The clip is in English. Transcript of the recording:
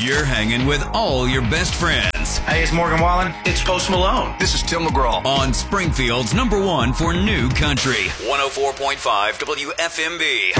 You're hanging with all your best friends. Hey, it's Morgan Wallen. It's Post Malone. This is Tim McGraw. On Springfield's #1 for new country, 104.5 WFMB.